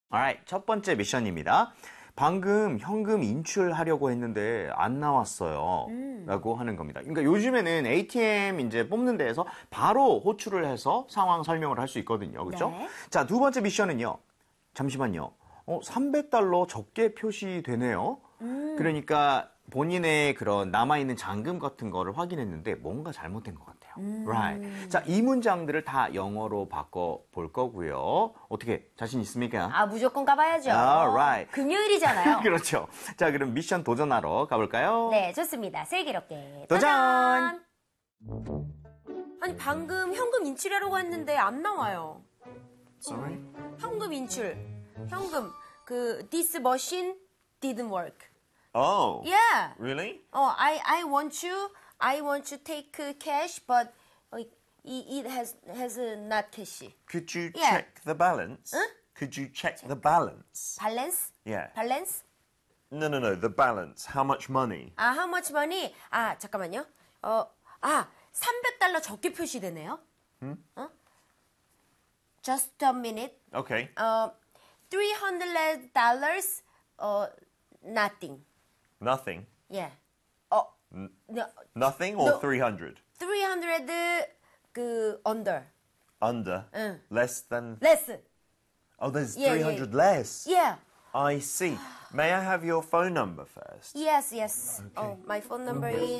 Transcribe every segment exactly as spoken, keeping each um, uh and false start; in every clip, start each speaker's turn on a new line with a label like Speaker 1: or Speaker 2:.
Speaker 1: Alright, 첫 번째 미션입니다. 방금 현금 인출하려고 했는데 안 나왔어요. 음. 라고 하는 겁니다. 그러니까 요즘에는 에이티엠 이제 뽑는 데에서 바로 호출을 해서 상황 설명을 할 수 있거든요. 그렇죠?
Speaker 2: 네.
Speaker 1: 자, 두 번째 미션은요. 잠시만요. 어, 삼백 달러 적게 표시되네요. 음. 그러니까 본인의 그런 남아있는 잔금 같은 거를 확인했는데 뭔가 잘못된 것 같아요. 음. Right. 자, 이 문장들을 다 영어로 바꿔 볼 거고요. 어떻게 자신 있습니까?
Speaker 2: 아, 무조건 가봐야죠.
Speaker 1: Alright.
Speaker 2: 금요일이잖아요.
Speaker 1: 그렇죠. 자, 그럼 미션 도전하러 가볼까요?
Speaker 2: 네, 좋습니다. 슬기롭게
Speaker 1: 도전!
Speaker 2: 도전! 아니, 방금 현금 인출하려고 했는데 안 나와요.
Speaker 1: Sorry?
Speaker 2: 현금 인출. 현금. 그, this machine didn't work.
Speaker 1: Oh.
Speaker 2: Yeah.
Speaker 1: Really?
Speaker 2: Oh, I, I want you, I want to take cash, but it, it has, has not cash.
Speaker 3: Could you
Speaker 2: Yeah.
Speaker 3: check the balance?
Speaker 2: Huh?
Speaker 3: Could you check the balance?
Speaker 2: Balance?
Speaker 3: Yeah.
Speaker 2: Balance?
Speaker 3: No, no, no, the balance. How much money?
Speaker 2: 아, how much money? 아, 잠깐만요. 어, 아, 삼백 달러 적게 표시되네요.
Speaker 3: 음?
Speaker 2: 어? Just a minute.
Speaker 3: Okay.
Speaker 2: 어, three hundred dollars, 어, nothing.
Speaker 3: Nothing.
Speaker 2: Yeah. 어, no,
Speaker 3: Nothing or
Speaker 2: No.
Speaker 3: three hundred?
Speaker 2: three hundred, 그, under.
Speaker 3: Under?
Speaker 2: 응.
Speaker 3: Less than...
Speaker 2: Less.
Speaker 3: Oh, there's
Speaker 2: Yeah,
Speaker 3: three hundred less.
Speaker 2: Yeah.
Speaker 3: I see. May I have your phone number first?
Speaker 2: Yes, yes. Oh, my phone number is...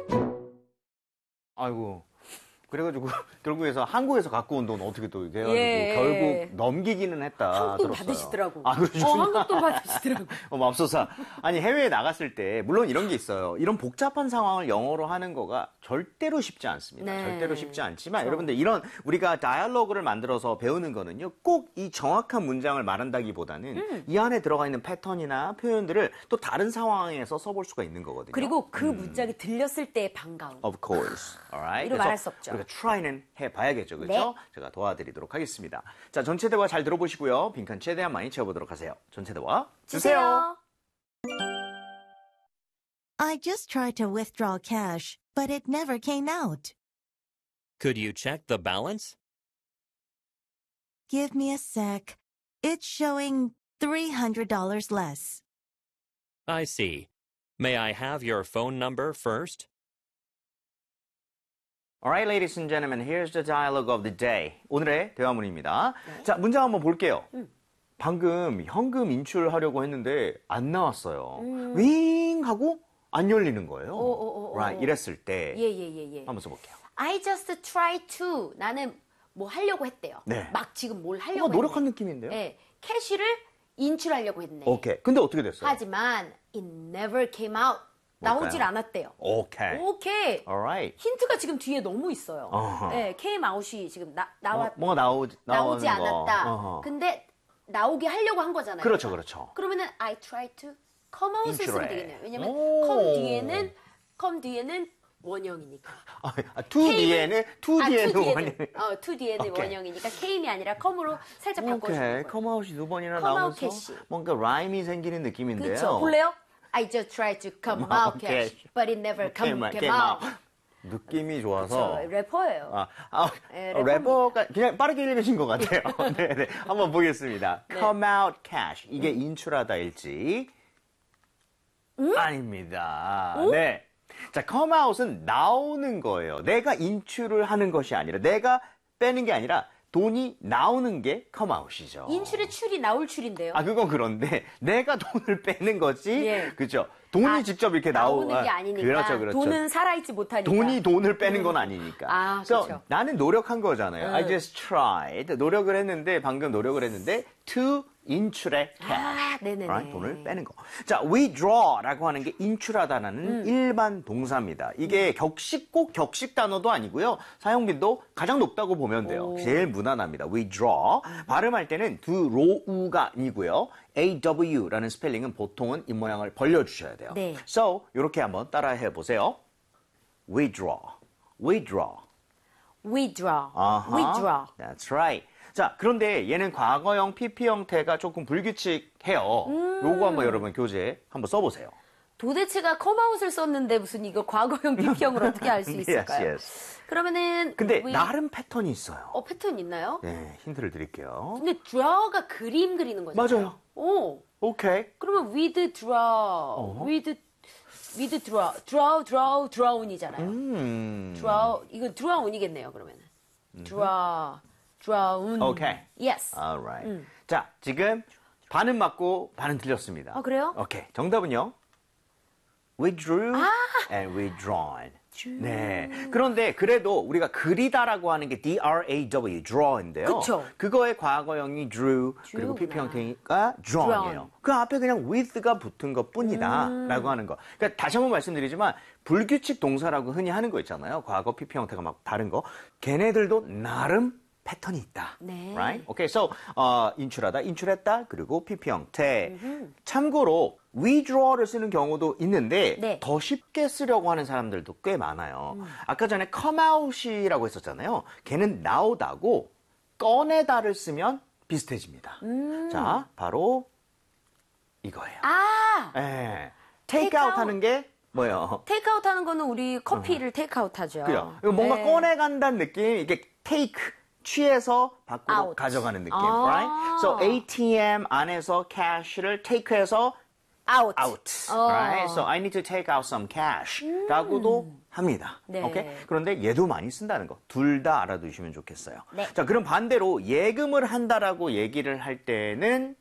Speaker 1: 아이고. 그래가지고 결국에서 한국에서 갖고 온 돈 어떻게 또 이렇게 해가지고
Speaker 2: 예.
Speaker 1: 결국 넘기기는 했다.
Speaker 2: 한국
Speaker 1: 들었어요.
Speaker 2: 받으시더라고.
Speaker 1: 아, 그러시구나.
Speaker 2: 어, 한국 돈 받으시더라고.
Speaker 1: 어, 맙소사. 아니, 해외에 나갔을 때, 물론 이런 게 있어요. 이런 복잡한 상황을 영어로 하는 거가 절대로 쉽지 않습니다.
Speaker 2: 네.
Speaker 1: 절대로 쉽지 않지만,
Speaker 2: 그렇죠.
Speaker 1: 여러분들 이런 우리가 다이얼로그를 만들어서 배우는 거는요, 꼭 이 정확한 문장을 말한다기보다는
Speaker 2: 음.
Speaker 1: 이 안에 들어가 있는 패턴이나 표현들을 또 다른 상황에서 써볼 수가 있는 거거든요.
Speaker 2: 그리고 그 문장이 들렸을 때의 반가움.
Speaker 1: Of course. Alright.
Speaker 2: 이로 말할 수 없죠.
Speaker 1: 우리가 try는 해봐야겠죠. 그렇죠?
Speaker 2: 네.
Speaker 1: 제가 도와드리도록 하겠습니다. 자, 전체 대화 잘 들어보시고요. 빈칸 최대한 많이 채워보도록 하세요. 전체 대화 주세요.
Speaker 4: I just tried to withdraw cash, but it never came out.
Speaker 5: Could you check the balance?
Speaker 4: Give me a sec. It's showing three hundred dollars less.
Speaker 5: I see. May I have your phone number first?
Speaker 1: Alright, ladies and gentlemen, here's the dialogue of the day. 오늘의 대화문입니다. 네. 자, 문장 한번 볼게요. 음. 방금 현금 인출하려고 했는데 안 나왔어요. 음. 윙 하고 안 열리는 거예요.
Speaker 2: 오, 오, 오,
Speaker 1: right, 이랬을 때
Speaker 2: 예, 예, 예, 예.
Speaker 1: 한번 써볼게요.
Speaker 2: I just try to. 나는 뭐 하려고 했대요.
Speaker 1: 네.
Speaker 2: 막 지금 뭘 하려고
Speaker 1: 어, 노력한
Speaker 2: 했네.
Speaker 1: 느낌인데요?
Speaker 2: 네. 캐시를 인출하려고 했네.
Speaker 1: 오케이. 근데 어떻게 됐어요?
Speaker 2: 하지만 it never came out. 나오질 않았대요.
Speaker 1: 오케이.
Speaker 2: 오케이.
Speaker 1: Alright.
Speaker 2: 힌트가 지금 뒤에 너무 있어요.
Speaker 1: 어허.
Speaker 2: 네, came out이 지금 나, 나와,
Speaker 1: 어, 뭔가 나오,
Speaker 2: 나오지
Speaker 1: 나오는
Speaker 2: 않았다.
Speaker 1: 거. 어허.
Speaker 2: 근데 나오게 하려고 한 거잖아요.
Speaker 1: 그렇죠, 그렇죠.
Speaker 2: 그러면은 I try to come out을 쓰면
Speaker 1: 인출해.
Speaker 2: 되겠네요. 왜냐면
Speaker 1: 오.
Speaker 2: come 뒤에는 come 뒤에는 원형이니까.
Speaker 1: 아, to 뒤에는 to
Speaker 2: 아,
Speaker 1: 뒤에는
Speaker 2: to
Speaker 1: 원형.
Speaker 2: 어, to 뒤에는
Speaker 1: 오케이.
Speaker 2: 원형이니까 came이 아니라 come으로 살짝
Speaker 1: 오케이.
Speaker 2: 바꿔주는 거예요.
Speaker 1: 컴아웃이 두 번이나
Speaker 2: Come out
Speaker 1: 나오면서
Speaker 2: 캐시.
Speaker 1: 뭔가 라임이 생기는 느낌인데요.
Speaker 2: 그렇죠. 볼래요? I just tried to come
Speaker 1: Come out
Speaker 2: out cash,
Speaker 1: cash.
Speaker 2: but it never come,
Speaker 1: came,
Speaker 2: came
Speaker 1: came
Speaker 2: out.
Speaker 1: out. 느낌이 좋아서.
Speaker 2: 저 래퍼예요.
Speaker 1: 아, 아,
Speaker 2: 네,
Speaker 1: 어, 래퍼가 그냥 빠르게 읽으신 것 같아요. 네네. 한번 보겠습니다.
Speaker 2: 네.
Speaker 1: Come out cash. 이게 인출하다일지.
Speaker 2: 음?
Speaker 1: 아닙니다. 네. 자, come out은 나오는 거예요. 내가 인출을 하는 것이 아니라, 내가 빼는 게 아니라, 돈이 나오는 게 come out이죠.
Speaker 2: 인출의 출이 나올 출인데요.
Speaker 1: 아, 그건 그런데, 내가 돈을 빼는 거지.
Speaker 2: 예.
Speaker 1: 그죠? 돈이
Speaker 2: 아,
Speaker 1: 직접 이렇게 나오,
Speaker 2: 나오는 게 아니니까.
Speaker 1: 그렇죠, 그렇죠.
Speaker 2: 돈은 살아있지 못하니까.
Speaker 1: 돈이 돈을 빼는 건 아니니까.
Speaker 2: 아,
Speaker 1: 그래서
Speaker 2: 그렇죠.
Speaker 1: 나는 노력한 거잖아요.
Speaker 2: 음.
Speaker 1: I just tried. 노력을 했는데, 방금 노력을 했는데, to 인출의 cash.
Speaker 2: 아, 네네네.
Speaker 1: Right? 돈을 빼는 거. 자, withdraw라고 하는 게 인출하다라는
Speaker 2: 음.
Speaker 1: 일반 동사입니다. 이게 격식, 꼭 격식 단어도 아니고요. 사용빈도 가장 높다고 보면 돼요.
Speaker 2: 오.
Speaker 1: 제일 무난합니다. withdraw. 발음할 때는 드로우가 아니고요. aw라는 스펠링은 보통은 이 모양을 벌려주셔야 돼요.
Speaker 2: 네.
Speaker 1: So, 이렇게 한번 따라해 보세요. withdraw, withdraw.
Speaker 2: withdraw,
Speaker 1: 아하.
Speaker 2: withdraw.
Speaker 1: That's right. 자, 그런데 얘는 과거형 피피 형태가 조금 불규칙해요.
Speaker 2: 음.
Speaker 1: 요거 한번 여러분 교재 한번 써보세요.
Speaker 2: 도대체가 컴아웃을 썼는데 무슨 이거 과거형 비평을 어떻게 알 수 있을까요?
Speaker 1: yes, yes.
Speaker 2: 그러면
Speaker 1: 근데
Speaker 2: we-
Speaker 1: 나름 패턴이 있어요.
Speaker 2: 어 패턴 있나요?
Speaker 1: 네, 힌트를 드릴게요.
Speaker 2: 근데 draw가 그림 그리는 거잖아요.
Speaker 1: 맞아요.
Speaker 2: 오.
Speaker 1: 오케이.
Speaker 2: 그러면 with draw, with with draw, draw, draw, draw운이잖아요.
Speaker 1: 음.
Speaker 2: draw 이건 draw운이겠네요. 그러면은 draw, draw운.
Speaker 1: 오케이.
Speaker 2: Yes.
Speaker 1: Alright. 자, 지금 반은 맞고 반은 틀렸습니다.
Speaker 2: 아, 그래요?
Speaker 1: 오케이. 정답은요. withdrew and withdrawn. 네. 그런데 그래도 우리가 그리다라고 하는 게 D-R-A-W, draw인데요.
Speaker 2: 그쵸.
Speaker 1: 그거의 과거형이 drew, 그리고
Speaker 2: drew구나.
Speaker 1: 피피 형태니까 drawn이에요.
Speaker 2: drawn.
Speaker 1: 그 앞에 그냥 with가 붙은 것 뿐이다 라고 하는 거. 그러니까 다시 한번 말씀드리지만 불규칙 동사라고 흔히 하는 거 있잖아요. 과거 피피 형태가 막 다른 거. 걔네들도 나름 패턴이 있다.
Speaker 2: 네.
Speaker 1: Right? Okay, so 어, 인출하다, 인출했다, 그리고 피피 형태. 참고로 withdraw를 쓰는 경우도 있는데
Speaker 2: 네.
Speaker 1: 더 쉽게 쓰려고 하는 사람들도 꽤 많아요. 아까 전에 come out이라고 했었잖아요. 걔는 나오다고 꺼내다를 쓰면 비슷해집니다. 자, 바로 이거예요.
Speaker 2: 아,
Speaker 1: 예. take
Speaker 2: take
Speaker 1: out
Speaker 2: out.
Speaker 1: 하는 게 뭐예요?
Speaker 2: 테이크아웃 하는 거는 우리 커피를 테이크아웃 하죠.
Speaker 1: 그죠? 이거 뭔가
Speaker 2: 네.
Speaker 1: 꺼내간다는 느낌, 이게 take, 취해서 밖으로
Speaker 2: Out.
Speaker 1: 가져가는 느낌,
Speaker 2: 아.
Speaker 1: right? So 에이티엠 안에서 cash를 take해서
Speaker 2: out.
Speaker 1: out,
Speaker 2: 어.
Speaker 1: right? So I need to take out some cash 라고도 합니다.
Speaker 2: 네.
Speaker 1: 오케이? 그런데 얘도 많이 쓴다는 거. 둘 다 알아두시면 좋겠어요.
Speaker 2: 네.
Speaker 1: 자, 그럼 반대로 예금을 한다라고 얘기를 할 때는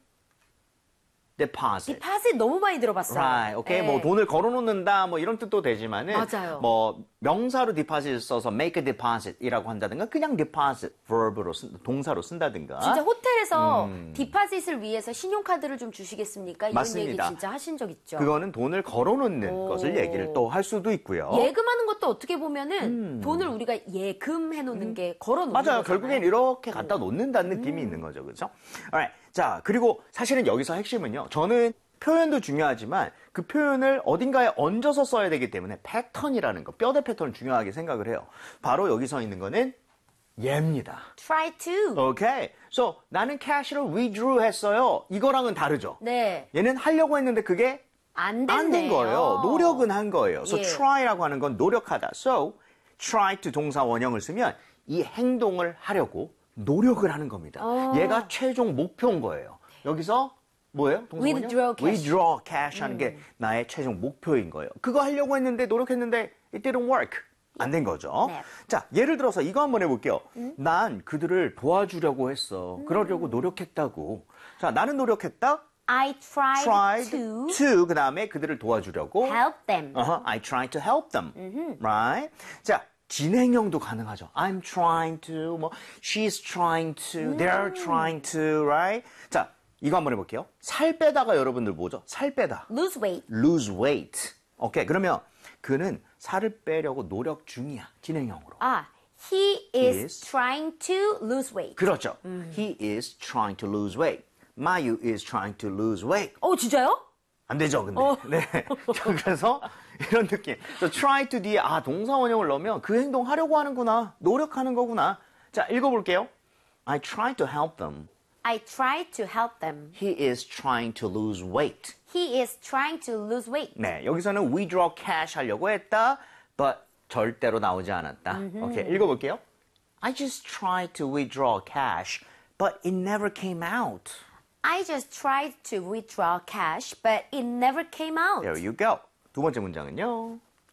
Speaker 1: deposit.
Speaker 2: 디파짓 너무 많이 들어봤어요.
Speaker 1: Right. 오케이.
Speaker 2: 네.
Speaker 1: 뭐 돈을 걸어놓는다 뭐 이런 뜻도 되지만은
Speaker 2: 맞아요.
Speaker 1: 뭐 명사로 deposit 써서 make a deposit이라고 한다든가 그냥 deposit verb로 쓴, 동사로 쓴다든가.
Speaker 2: 진짜 호텔에서 디파짓을 위해서 신용카드를 좀 주시겠습니까? 이런
Speaker 1: 음. 맞습니다.
Speaker 2: 얘기 진짜 하신 적 있죠.
Speaker 1: 그거는 돈을 걸어놓는
Speaker 2: 오.
Speaker 1: 것을 얘기를 또 할 수도 있고요.
Speaker 2: 예금하는 것도 어떻게 보면은 돈을 우리가 예금해 놓는 게 걸어 놓는
Speaker 1: 음. 맞아요.
Speaker 2: 거잖아요.
Speaker 1: 결국엔 이렇게 갖다 놓는다는 느낌이 있는 거죠. 그렇죠? Alright. 자, 그리고 사실은 여기서 핵심은요. 저는 표현도 중요하지만 그 표현을 어딘가에 얹어서 써야 되기 때문에 패턴이라는 거, 뼈대 패턴을 중요하게 생각을 해요. 바로 여기 서 있는 거는 얘입니다.
Speaker 2: try to.
Speaker 1: 오케이. So, 나는 캐시를 withdrew 했어요. 이거랑은 다르죠?
Speaker 2: 네.
Speaker 1: 얘는 하려고 했는데 그게
Speaker 2: 안 됐네요.
Speaker 1: 안 된 거예요. 노력은 한 거예요. So
Speaker 2: 예.
Speaker 1: try라고 하는 건 노력하다. So try to 동사 원형을 쓰면 이 행동을 하려고 노력을 하는 겁니다.
Speaker 2: 어.
Speaker 1: 얘가 최종 목표인 거예요. 여기서 뭐예요? 동사 원형?
Speaker 2: Withdraw cash.
Speaker 1: Withdraw cash 하는 게 나의 최종 목표인 거예요. 그거 하려고 했는데 노력했는데 it didn't work. 안 된 거죠.
Speaker 2: 네.
Speaker 1: 자, 예를 들어서 이거 한번 해볼게요. 난 그들을 도와주려고 했어. 그러려고 노력했다고. 자, 나는 노력했다.
Speaker 2: I tried,
Speaker 1: tried
Speaker 2: to
Speaker 1: to 그 다음에 그들을 도와주려고
Speaker 2: help them.
Speaker 1: uh-huh, I tried to help them right 자 진행형도 가능하죠 I'm trying to 뭐 she's trying to they're trying to right 자 이거 한번 해볼게요 살 빼다가 여러분들 뭐죠 살 빼다
Speaker 2: lose weight.
Speaker 1: lose weight 오케이 그러면 그는 살을 빼려고 노력 중이야 진행형으로
Speaker 2: 아, he is,
Speaker 1: is.
Speaker 2: trying to lose weight.
Speaker 1: 그렇죠 he is trying to lose weight Mayu is trying to lose weight
Speaker 2: 어, 진짜요?
Speaker 1: 안 되죠, 근데.
Speaker 2: 어.
Speaker 1: 네. 자, 그래서 이런 느낌. So, try to 뒤에 아 동사 원형을 넣으면 그 행동 하려고 하는구나, 노력하는 거구나. 자, 읽어볼게요. I try to help them.
Speaker 2: I tried to help them.
Speaker 1: He is trying to lose weight.
Speaker 2: He is trying to lose weight.
Speaker 1: 네, 여기서는 withdraw cash 하려고 했다, but 절대로 나오지 않았다. 오케이, 읽어볼게요. I just tried to withdraw cash, but it never came out.
Speaker 2: I just tried to withdraw cash, but it never came out.
Speaker 1: There you go. 두 번째 문장은요.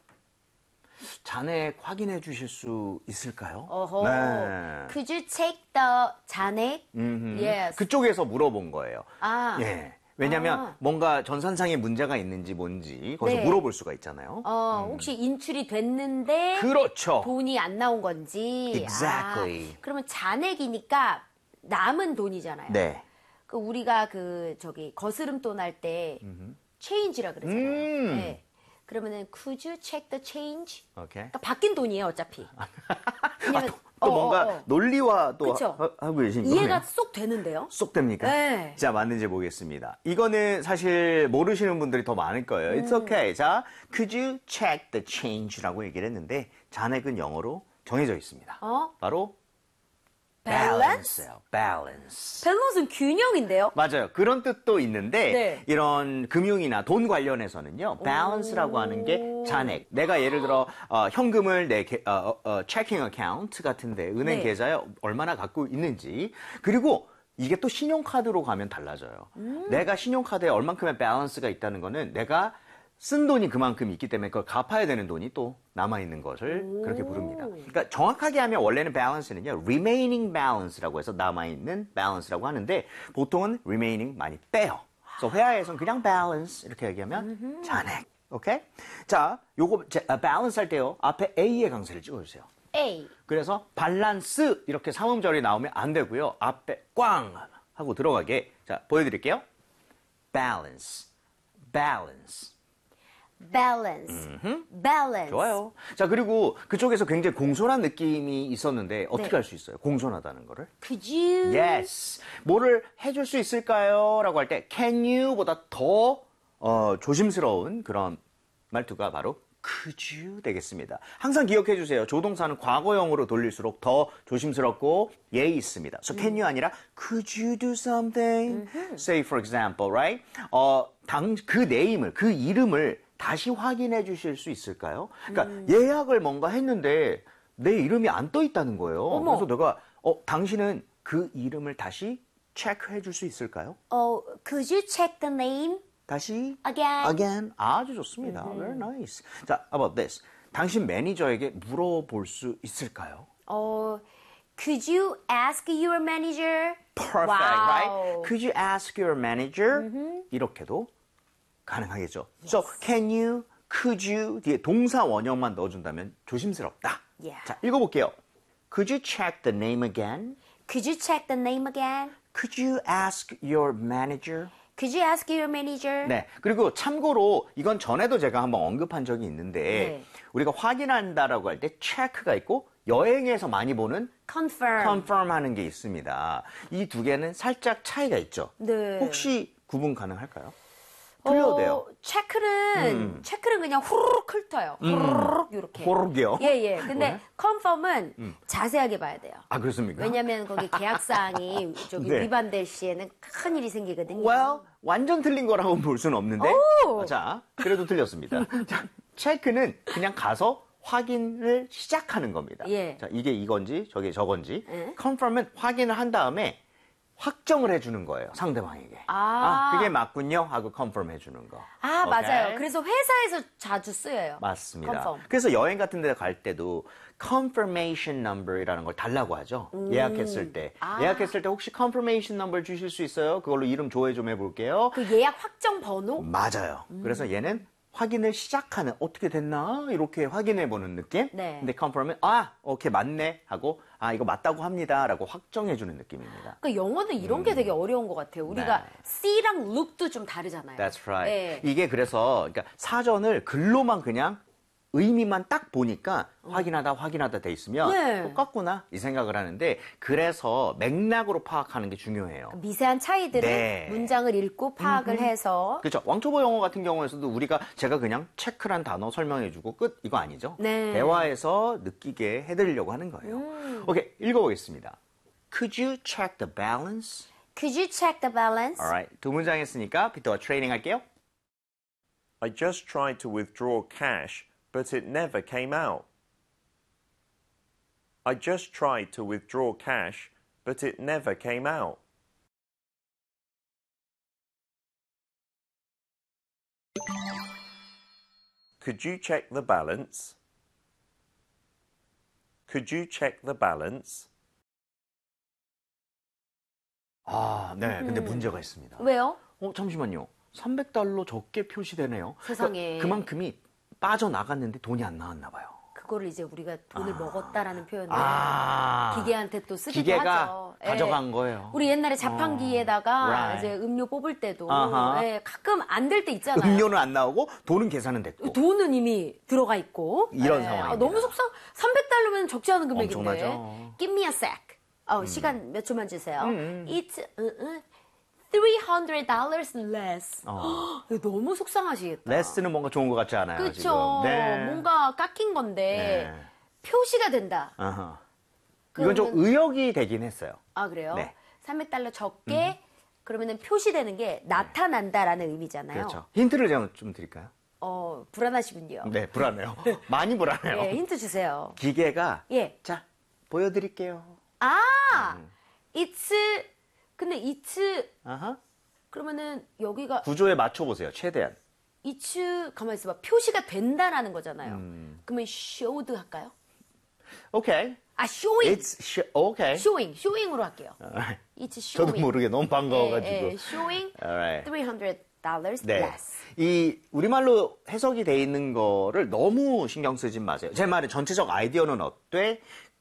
Speaker 1: 잔액 확인해 주실 수 있을까요?
Speaker 2: 어허.
Speaker 1: 네.
Speaker 2: Could you take the 잔액? Yes.
Speaker 1: 그쪽에서 물어본 거예요.
Speaker 2: 아.
Speaker 1: 예. 왜냐하면
Speaker 2: 아.
Speaker 1: 뭔가 전산상에 문제가 있는지 뭔지 거기서
Speaker 2: 네.
Speaker 1: 물어볼 수가 있잖아요.
Speaker 2: 어, 혹시 인출이 됐는데
Speaker 1: 그렇죠.
Speaker 2: 돈이 안 나온 건지.
Speaker 1: Exactly.
Speaker 2: 아, 그러면 잔액이니까 남은 돈이잖아요.
Speaker 1: 네.
Speaker 2: 그 우리가 그 저기 거스름 돈 할 때 change라 그러잖아요.
Speaker 1: 음.
Speaker 2: 네. 그러면은 could you check the change?
Speaker 1: 오케이.
Speaker 2: 그러니까 바뀐 돈이에요, 어차피. 왜냐면
Speaker 1: 또, 또
Speaker 2: 어,
Speaker 1: 뭔가
Speaker 2: 어, 어.
Speaker 1: 논리와 또
Speaker 2: 그쵸?
Speaker 1: 하, 하고 계신
Speaker 2: 이해가
Speaker 1: 거네요.
Speaker 2: 쏙 되는데요.
Speaker 1: 쏙 됩니까?
Speaker 2: 네.
Speaker 1: 자, 맞는지 보겠습니다. 이거는 사실 모르시는 분들이 더 많을 거예요. It's okay. 자, could you check the change라고 얘기를 했는데 잔액은 영어로 정해져 있습니다.
Speaker 2: 어?
Speaker 1: 바로
Speaker 2: Balance?
Speaker 1: balance예요. balance.
Speaker 2: 밸런스는 균형인데요.
Speaker 1: 맞아요. 그런 뜻도 있는데
Speaker 2: 네.
Speaker 1: 이런 금융이나 돈 관련해서는요. balance라고 하는 게 잔액. 내가 예를 들어 어, 현금을 내 게, 어, 어, checking account 같은데 은행
Speaker 2: 네.
Speaker 1: 계좌에 얼마나 갖고 있는지 그리고 이게 또 신용카드로 가면 달라져요.
Speaker 2: 음.
Speaker 1: 내가 신용카드에 얼만큼의 balance가 있다는 거는 내가 쓴 돈이 그만큼 있기 때문에 그걸 갚아야 되는 돈이 또 남아있는 것을 그렇게 부릅니다. 그러니까 정확하게 하면 원래는 balance는요, remaining balance라고 해서 남아있는 balance라고 하는데 보통은 remaining 많이 빼요. 그래서 회화에서는 그냥 balance 이렇게 얘기하면 잔액. 오케이? 자, 요거 제, 아, balance 할 때요, 앞에 A의 강세를 찍어주세요.
Speaker 2: A.
Speaker 1: 그래서 밸런스 이렇게 삼음절이 나오면 안 되고요. 앞에 꽝 하고 들어가게. 자, 보여드릴게요. balance, balance.
Speaker 2: balance. balance.
Speaker 1: 좋아요. 자, 그리고 그쪽에서 굉장히 공손한 느낌이 있었는데 어떻게
Speaker 2: 네.
Speaker 1: 할 수 있어요? 공손하다는 거를.
Speaker 2: Could you?
Speaker 1: Yes. 뭐를 해줄 수 있을까요? 라고 할 때 can you보다 더 어, 조심스러운 그런 말투가 바로 could you 되겠습니다. 항상 기억해 주세요. 조동사는 과거형으로 돌릴수록 더 조심스럽고 예의 있습니다. So can you 아니라 could you do something? Say for example, right? 어, 당, 그 네임을, 그 이름을 다시 확인해 주실 수 있을까요? 그러니까
Speaker 2: 음.
Speaker 1: 예약을 뭔가 했는데 내 이름이 안 떠 있다는 거예요.
Speaker 2: 어머.
Speaker 1: 그래서 내가 어, 당신은 그 이름을 다시 체크해 줄 수 있을까요?
Speaker 2: 어, could you check the name
Speaker 1: 다시
Speaker 2: again?
Speaker 1: again 아주 좋습니다. Very nice. 자, about this. 당신 매니저에게 물어볼 수 있을까요?
Speaker 2: 어, could you ask your manager?
Speaker 1: Perfect,
Speaker 2: 와우.
Speaker 1: right? Could you ask your manager? 이렇게도 가능하겠죠. So, can you, could you 뒤에 동사 원형만 넣어준다면 조심스럽다.
Speaker 2: Yeah.
Speaker 1: 자, 읽어볼게요. Could you check the name again?
Speaker 2: Could you check the name again?
Speaker 1: Could you ask your manager?
Speaker 2: Could you ask your manager?
Speaker 1: 네. 그리고 참고로 이건 전에도 제가 한번 언급한 적이 있는데
Speaker 2: 네.
Speaker 1: 우리가 확인한다라고 할 때 체크가 있고 여행에서 많이 보는
Speaker 2: confirm.
Speaker 1: confirm 하는 게 있습니다. 이 두 개는 살짝 차이가 있죠.
Speaker 2: 네.
Speaker 1: 혹시 구분 가능할까요? 틀려도 돼요.
Speaker 2: 어, 체크는 체크는 그냥 후루룩 훑어요. 후루룩 이렇게.
Speaker 1: 호르기요?
Speaker 2: 예, 예. 근데
Speaker 1: 네.
Speaker 2: confirm은 자세하게 봐야 돼요.
Speaker 1: 아, 그렇습니까?
Speaker 2: 왜냐면 거기 계약 사항이 저기
Speaker 1: 네.
Speaker 2: 위반될 시에는 큰 일이 생기거든요.
Speaker 1: Well, 완전 틀린 거라고 볼 수는 없는데.
Speaker 2: 오!
Speaker 1: 자, 그래도 틀렸습니다. 자, 체크는 그냥 가서 확인을 시작하는 겁니다.
Speaker 2: 예.
Speaker 1: 자, 이게 이건지 저게 저건지.
Speaker 2: 예.
Speaker 1: confirm은 확인을 한 다음에 확정을 해주는 거예요. 상대방에게.
Speaker 2: 아.
Speaker 1: 그게 맞군요 하고 confirm 해주는 거.
Speaker 2: 아,
Speaker 1: 오케이?
Speaker 2: 맞아요. 그래서 회사에서 자주 쓰여요.
Speaker 1: 맞습니다.
Speaker 2: confirm.
Speaker 1: 그래서 여행 같은 데 갈 때도 confirmation number이라는 걸 달라고 하죠. 예약했을 때.
Speaker 2: 아.
Speaker 1: 예약했을 때 혹시 confirmation number 주실 수 있어요? 그걸로 이름 조회 좀 해볼게요.
Speaker 2: 그 예약 확정 번호?
Speaker 1: 맞아요. 그래서 얘는 확인을 시작하는 어떻게 됐나 이렇게 확인해 보는 느낌.
Speaker 2: 네.
Speaker 1: 근데 confirm은 아 오케이 맞네 하고 아 이거 맞다고 합니다라고 확정해 주는 느낌입니다.
Speaker 2: 그러니까 영어는 이런 게 되게 어려운 것 같아요. 우리가
Speaker 1: 네.
Speaker 2: C랑 look도 좀 다르잖아요.
Speaker 1: That's right.
Speaker 2: 네.
Speaker 1: 이게 그래서 그러니까 사전을 글로만 그냥 의미만 딱 보니까 확인하다 확인하다 돼 있으면
Speaker 2: 네.
Speaker 1: 똑같구나 이 생각을 하는데 그래서 맥락으로 파악하는 게 중요해요.
Speaker 2: 미세한 차이들을
Speaker 1: 네.
Speaker 2: 문장을 읽고 파악을 해서
Speaker 1: 그렇죠. 왕초보 영어 같은 경우에서도 우리가 제가 그냥 체크란 단어 설명해주고 끝 이거 아니죠.
Speaker 2: 네.
Speaker 1: 대화에서 느끼게 해드리려고 하는 거예요. 오케이 읽어보겠습니다. Could you check the balance?
Speaker 2: Could you check the balance?
Speaker 1: Alright 두 문장 했으니까 비트와 트레이닝 할게요.
Speaker 3: I just tried to withdraw cash, but it never came out. I just tried to withdraw cash, but it never came out. Could you check the balance? Could you check the balance?
Speaker 1: 아, 네. 근데 문제가 있습니다.
Speaker 2: 왜요?
Speaker 1: 어, 잠시만요. 삼백 달러 적게 표시되네요.
Speaker 2: 세상에.
Speaker 1: 그러니까 그만큼이 빠져나갔는데 돈이 안 나왔나 봐요.
Speaker 2: 그거를 이제 우리가 돈을 먹었다라는 표현을
Speaker 1: 아.
Speaker 2: 기계한테 또 쓰기도
Speaker 1: 기계가
Speaker 2: 하죠. 예.
Speaker 1: 가져간 거예요.
Speaker 2: 우리 옛날에 자판기에다가
Speaker 1: Right.
Speaker 2: 이제 음료 뽑을 때도
Speaker 1: 아하.
Speaker 2: 예, 가끔 안 될 때 있잖아요.
Speaker 1: 음료는 안 나오고 돈은 계산은 됐고.
Speaker 2: 돈은 이미 들어가 있고
Speaker 1: 이런
Speaker 2: 예.
Speaker 1: 상황입니다.
Speaker 2: 아, 너무 속상. 삼백 달러면 적지 않은 금액인데.
Speaker 1: 엄청나죠.
Speaker 2: Give me a sec. 어, 시간 몇 초만 주세요.
Speaker 1: 음.
Speaker 2: It's uh, uh, three hundred dollars less.
Speaker 1: 어.
Speaker 2: 너무 속상하시겠다.
Speaker 1: 레스는 뭔가 좋은 것 같지 않아요,
Speaker 2: 그렇죠.
Speaker 1: 지금. 네.
Speaker 2: 뭔가 깎인 건데
Speaker 1: 네.
Speaker 2: 표시가 된다.
Speaker 1: 아하. 이건 좀
Speaker 2: 그러면-
Speaker 1: 의역이 되긴 했어요.
Speaker 2: 아, 그래요?
Speaker 1: 네.
Speaker 2: 삼백 달러 적게 그러면은 표시되는 게 나타난다라는 의미잖아요.
Speaker 1: 그렇죠. 힌트를 제가 좀 드릴까요?
Speaker 2: 어, 불안하시군요.
Speaker 1: 네, 불안해요. 많이 불안해요.
Speaker 2: 예, 힌트 주세요.
Speaker 1: 기계가
Speaker 2: 예.
Speaker 1: 자, 보여드릴게요.
Speaker 2: 아!
Speaker 1: 음.
Speaker 2: it's 근데 it's
Speaker 1: 아하.
Speaker 2: 그러면은 여기가
Speaker 1: 구조에 맞춰보세요, 최대한.
Speaker 2: it's 가만히 있어봐. 표시가 된다라는 거잖아요.
Speaker 1: 음.
Speaker 2: 그러면 showed 할까요?
Speaker 1: 오케이.
Speaker 2: 아, showing.
Speaker 1: It's sh- okay.
Speaker 2: showing. showing으로 할게요.
Speaker 1: Alright.
Speaker 2: It's
Speaker 1: 저도
Speaker 2: showing.
Speaker 1: 모르게 너무 반가워가지고.
Speaker 2: 예, 예, showing
Speaker 1: Alright.
Speaker 2: three hundred dollars
Speaker 1: 네.
Speaker 2: less.
Speaker 1: 이 우리말로 해석이 돼 있는 거를 너무 신경 쓰진 마세요. 제 말은 전체적 아이디어는 어때?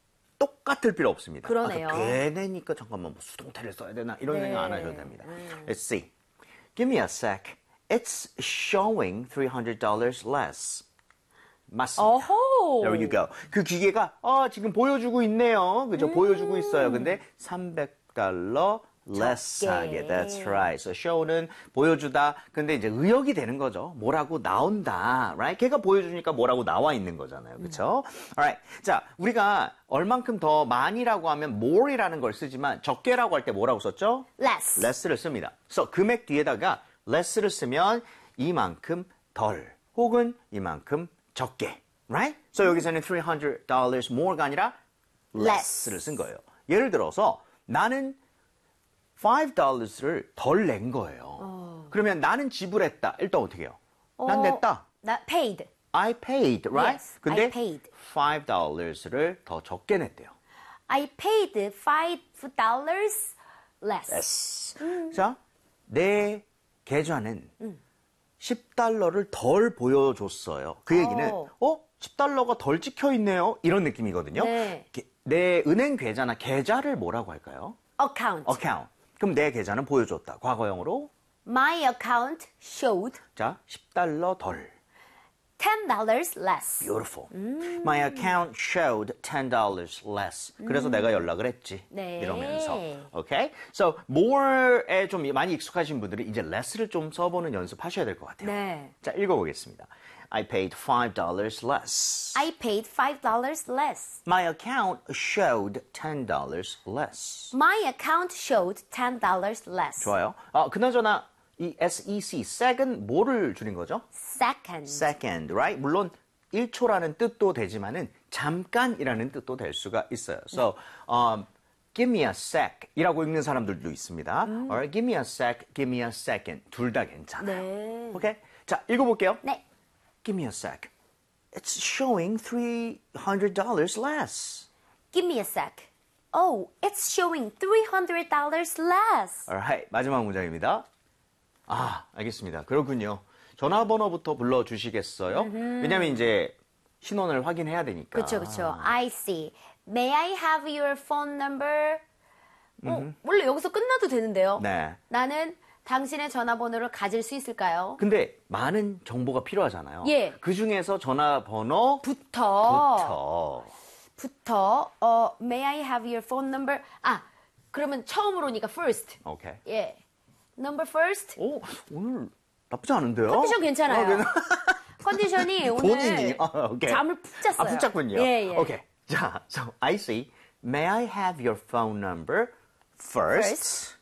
Speaker 1: 똑같을 필요 없습니다.
Speaker 2: 그러네요.
Speaker 1: 아, 걔네니까 잠깐만 뭐 수동태를 써야 되나 이런
Speaker 2: 네.
Speaker 1: 생각 안 하셔도 됩니다.
Speaker 2: 음.
Speaker 1: Let's see. Give me a sec. It's showing three hundred dollars less. 맞습니다.
Speaker 2: 어호.
Speaker 1: There you go. 그 기계가 아, 지금 보여주고 있네요. 그죠? 보여주고 있어요. 근데 삼백 달러 less
Speaker 2: 적게.
Speaker 1: 하게. That's right. So show는 보여주다. 근데 이제 의역이 되는 거죠. 뭐라고 나온다. Right? 걔가 보여주니까 뭐라고 나와 있는 거잖아요. 그렇죠? Alright. 자, 우리가 얼만큼 더 많이라고 하면 more이라는 걸 쓰지만 적게라고 할 때 뭐라고 썼죠?
Speaker 2: less.
Speaker 1: less를 씁니다. 그래서 금액 뒤에다가 less를 쓰면 이만큼 덜 혹은 이만큼 적게. Right? So 여기서는 three hundred dollars more가 아니라 less를 쓴 거예요. 예를 들어서 나는 five dollars를 덜 낸 거예요. 그러면 나는 지불했다. 일단 어떻게 해요? 난
Speaker 2: 어,
Speaker 1: 냈다.
Speaker 2: 나 paid.
Speaker 1: I paid, right?
Speaker 2: Yes,
Speaker 1: 근데
Speaker 2: I paid.
Speaker 1: five dollars를 더 적게 냈대요.
Speaker 2: I paid five dollars less.
Speaker 1: yes. 자, 내 계좌는 십 달러를 덜 보여줬어요. 그 얘기는
Speaker 2: 어.
Speaker 1: 어? 십 달러가 덜 찍혀 있네요. 이런 느낌이거든요.
Speaker 2: 네.
Speaker 1: 게- 내 은행 계좌나 계좌를 뭐라고 할까요?
Speaker 2: account.
Speaker 1: account. 그럼 내 계좌는 보여줬다. 과거형으로
Speaker 2: My account showed
Speaker 1: 자, 십 달러 덜.
Speaker 2: ten dollars less.
Speaker 1: Beautiful. My account showed ten dollars less. 그래서 내가 연락을 했지.
Speaker 2: 네.
Speaker 1: 이러면서. Okay? So, more에 좀 많이 익숙하신 분들은 이제 less를 좀 써보는 연습하셔야 될 것 같아요.
Speaker 2: 네.
Speaker 1: 자, 읽어보겠습니다. I paid five dollars less.
Speaker 2: I paid five dollars less.
Speaker 1: My account showed ten dollars less.
Speaker 2: My account showed ten dollars less.
Speaker 1: 좋아요. 아, 그나저나 이 sec, sec은 뭐를 줄인 거죠?
Speaker 2: Second.
Speaker 1: second, right? 물론 일 초라는 뜻도 되지만은 잠깐이라는 뜻도 될 수가 있어요. So, um, give me a sec 이라고 읽는 사람들도 있습니다. Or give me a sec, give me a second. 둘 다 괜찮아요.
Speaker 2: 네.
Speaker 1: 오케이? 자, 읽어볼게요.
Speaker 2: 네.
Speaker 1: Give me a sec. It's showing three hundred dollars less.
Speaker 2: Give me a sec. Oh, it's showing three hundred dollars less.
Speaker 1: Alright, 마지막 문장입니다. 아, 알겠습니다. 그렇군요. 전화번호부터 불러주시겠어요? 왜냐면 이제 신원을 확인해야 되니까.
Speaker 2: 그렇죠, 그렇죠. I see. May I have your phone number? 어, 원래 여기서 끝나도 되는데요.
Speaker 1: 네.
Speaker 2: 나는 당신의 전화번호를 가질 수 있을까요?
Speaker 1: 근데 많은 정보가 필요하잖아요.
Speaker 2: 예.
Speaker 1: 그 중에서 전화번호
Speaker 2: 부터
Speaker 1: 부터.
Speaker 2: 부터 어, May I have your phone number? 아, 그러면 처음으로니까 first.
Speaker 1: 오케이.
Speaker 2: 예. Number first.
Speaker 1: 오, 오늘 나쁘지 않은데요?
Speaker 2: 컨디션 괜찮아요.
Speaker 1: 어, 괜찮-
Speaker 2: 컨디션이 오늘
Speaker 1: 본인이 어, 오케이.
Speaker 2: 잠을 푹 잤어요.
Speaker 1: 아, 푹 잤군요.
Speaker 2: 예, 예.
Speaker 1: 오케이. 자, so I see. May I have your phone number first?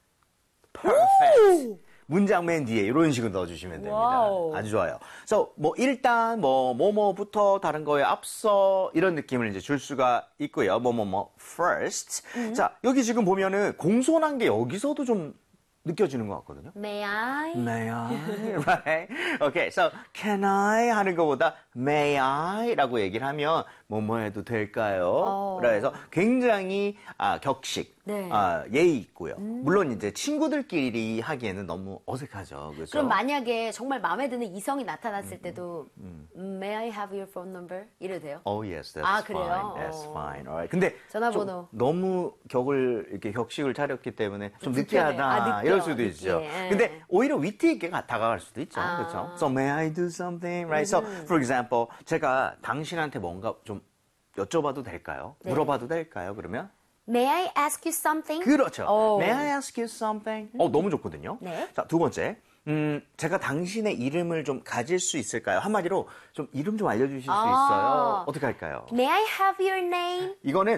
Speaker 1: Perfect. 문장 맨 뒤에 이런 식으로 넣어주시면 됩니다.
Speaker 2: 와우.
Speaker 1: 아주 좋아요. So, 뭐, 일단, 뭐, 뭐뭐부터 다른 거에 앞서 이런 느낌을 이제 줄 수가 있고요. 뭐, 뭐, 뭐, first.
Speaker 2: 음.
Speaker 1: 자, 여기 지금 보면은 공손한 게 여기서도 좀 느껴지는 것 같거든요.
Speaker 2: May I?
Speaker 1: May I? Right? Okay, so can I 하는 것보다 may I 라고 얘기를 하면 뭐뭐 해도 될까요?
Speaker 2: 어.
Speaker 1: 그래서 굉장히 아, 격식,
Speaker 2: 네.
Speaker 1: 아, 예의 있고요. 물론 이제 친구들끼리 하기에는 너무 어색하죠. 그렇죠?
Speaker 2: 그럼 만약에 정말 마음에 드는 이성이 나타났을 때도 음, May I have your phone number? 이래도 돼요?
Speaker 1: Oh yes, that's
Speaker 2: 아, 그래요?
Speaker 1: fine. That's
Speaker 2: 어.
Speaker 1: fine. Alright. 근데
Speaker 2: 전화번호.
Speaker 1: 좀 너무 격을 이렇게 격식을 차렸기 때문에 좀
Speaker 2: 불편해.
Speaker 1: 느끼하다
Speaker 2: 아, 느껴,
Speaker 1: 이럴 수도 있죠.
Speaker 2: 느끼해.
Speaker 1: 근데 오히려 위트 있게 가- 다가갈 수도 있죠.
Speaker 2: 아.
Speaker 1: 그렇죠? So may I do something? Right? So for example, 제가 당신한테 뭔가 좀 여쭤봐도 될까요?
Speaker 2: 네.
Speaker 1: 물어봐도 될까요? 그러면
Speaker 2: May I ask you something?
Speaker 1: 그렇죠.
Speaker 2: 오.
Speaker 1: May I ask you something? 어, 너무 좋거든요.
Speaker 2: 네.
Speaker 1: 자, 두 번째. 음, 제가 당신의 이름을 좀 가질 수 있을까요? 한마디로 좀 이름 좀 알려주실 수
Speaker 2: 아.
Speaker 1: 있어요? 어떻게 할까요?
Speaker 2: May I have your name?
Speaker 1: 이거는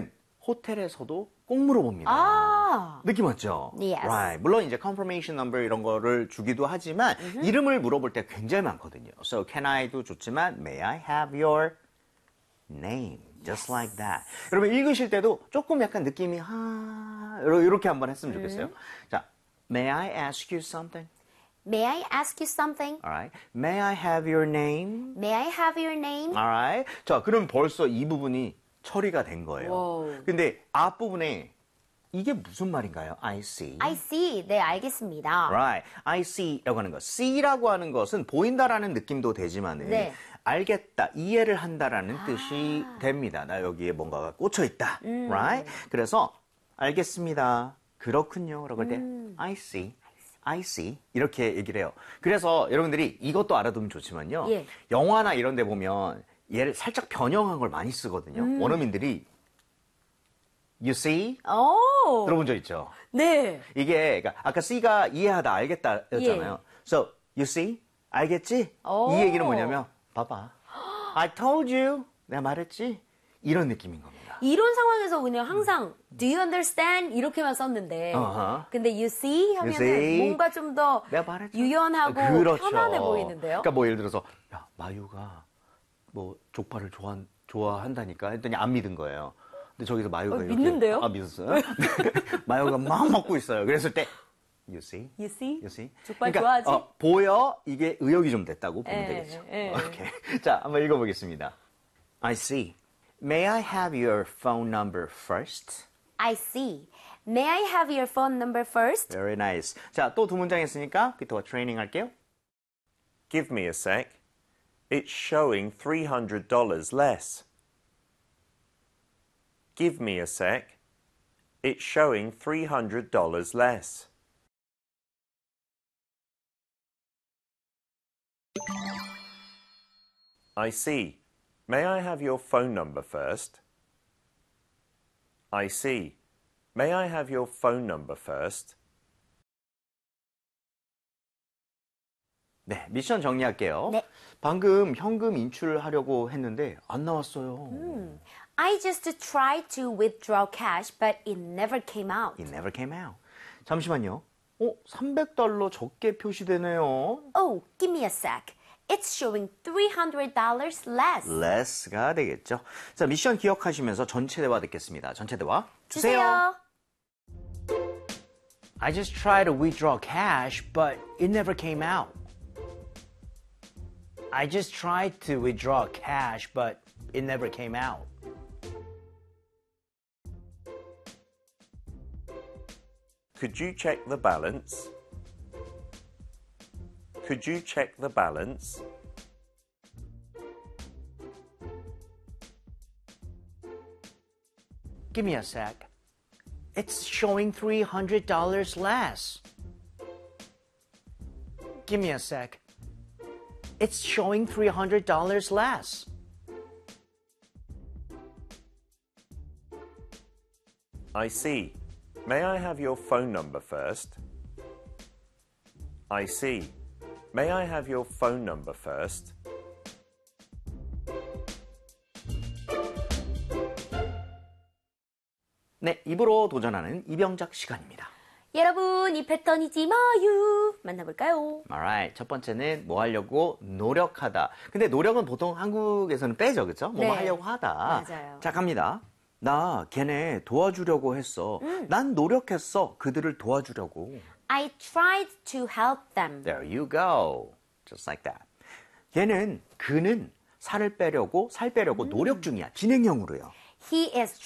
Speaker 1: 호텔에서도 꼭 물어봅니다.
Speaker 2: 아.
Speaker 1: 느낌 왔죠?
Speaker 2: Yes.
Speaker 1: Right. 물론 이제 confirmation number 이런 거를 주기도 하지만 mm-hmm. 이름을 물어볼 때 굉장히 많거든요. So can I도 좋지만 may I have your name? Just yes. like that. 여러분 읽으실 때도 조금 약간 느낌이 하 이렇게 한번 했으면 좋겠어요. 음. 자, may I ask you something?
Speaker 2: May I ask you something?
Speaker 1: Alright. May I have your name?
Speaker 2: May I have your name?
Speaker 1: Alright. 자, 그럼 벌써 이 부분이 처리가 된 거예요.
Speaker 2: Wow.
Speaker 1: 근데 앞부분에 이게 무슨 말인가요? I see.
Speaker 2: I see. 네, 알겠습니다.
Speaker 1: Right. I see라고 하는 것. see라고 하는 것은 보인다라는 느낌도 되지만은
Speaker 2: 네.
Speaker 1: 알겠다, 이해를 한다라는 아. 뜻이 됩니다. 나 여기에 뭔가가 꽂혀 있다.
Speaker 2: 음.
Speaker 1: Right? 그래서 알겠습니다. 그렇군요. 라고 할 때 음. I see. I see. 이렇게 얘기를 해요. 그래서 여러분들이 이것도 알아두면 좋지만요.
Speaker 2: 예.
Speaker 1: 영화나 이런 데 보면 얘를 살짝 변형한 걸 많이 쓰거든요. 음. 원어민들이 You see?
Speaker 2: 오.
Speaker 1: 들어본 적 있죠?
Speaker 2: 네.
Speaker 1: 이게 그러니까 아까 C가 이해하다, 알겠다였잖아요.
Speaker 2: 예.
Speaker 1: So, you see? 알겠지?
Speaker 2: 오.
Speaker 1: 이 얘기는 뭐냐면 봐봐. I told you. 내가 말했지? 이런 느낌인 겁니다.
Speaker 2: 이런 상황에서 그냥 항상 Do you understand? 이렇게만 썼는데
Speaker 1: uh-huh.
Speaker 2: 근데 you see? 하면은
Speaker 1: you see?
Speaker 2: 뭔가 좀 더 유연하고
Speaker 1: 그렇죠.
Speaker 2: 편안해 보이는데요.
Speaker 1: 그러니까 뭐 예를 들어서 야, 마유가 뭐 족발을 좋아, 좋아한다니까 했더니 안 믿은 거예요. 근데 저기서 마유가
Speaker 2: 어,
Speaker 1: 이렇게
Speaker 2: 믿는데요?
Speaker 1: 아, 믿었어요? 마유가 막 먹고 있어요. 그랬을 때 You see?
Speaker 2: You see?
Speaker 1: You see?
Speaker 2: 족발
Speaker 1: 그러니까,
Speaker 2: 좋아하지?
Speaker 1: 어, 보여? 이게 의역이 좀 됐다고 보면
Speaker 2: 에,
Speaker 1: 되겠죠.
Speaker 2: 에.
Speaker 1: 오케이. 자, 한번 읽어보겠습니다. I see. May I have your phone number first?
Speaker 2: I see. May I have your phone number first?
Speaker 1: Very nice. 자, 또 두 문장 했으니까 비토와 트레이닝 할게요.
Speaker 3: Give me a sec. It's showing three hundred dollars less. Give me a sec. It's showing three hundred dollars less. I see. May I have your phone number first? I see. May I have your phone number first?
Speaker 1: 네, 미션 정리할게요.
Speaker 2: 네.
Speaker 1: 방금 현금 인출하려고 했는데 안 나왔어요.
Speaker 2: 음. I just tried to withdraw cash, but it never came out.
Speaker 1: It never came out. 잠시만요. 어, 삼백 달러 적게 표시되네요.
Speaker 2: Oh, give me a sec. It's showing three hundred dollars less.
Speaker 1: less가 되겠죠. 자, 미션 기억하시면서 전체 대화 듣겠습니다. 전체 대화 주세요.
Speaker 2: 주세요.
Speaker 1: I just tried to withdraw cash, but it never came out. I just tried to withdraw cash, but it never came out.
Speaker 3: Could you check the balance? Could you check the balance?
Speaker 1: Give me a sec. It's showing three hundred dollars less. Give me a sec. It's showing three hundred dollars less.
Speaker 3: I see. May I have your phone number first? I see. May I have your phone number first?
Speaker 1: 네, 입으로 도전하는 이병작 시간입니다.
Speaker 2: 여러분, 이 패턴이지 마유. 만나볼까요?
Speaker 1: Alright. 첫 번째는 뭐 하려고 노력하다. 근데 노력은 보통 한국에서는 빼죠, 그렇죠? 뭐,
Speaker 2: 네.
Speaker 1: 뭐 하려고 하다.
Speaker 2: 맞아요.
Speaker 1: 자, 갑니다. 나 걔네 도와주려고 했어.
Speaker 2: 음.
Speaker 1: 난 노력했어. 그들을 도와주려고.
Speaker 2: I tried to help them.
Speaker 1: There you go. Just like that. 걔는, 그는 살을 빼려고, 살 빼려고
Speaker 2: 음.
Speaker 1: 노력 중이야. 진행형으로요.
Speaker 2: He is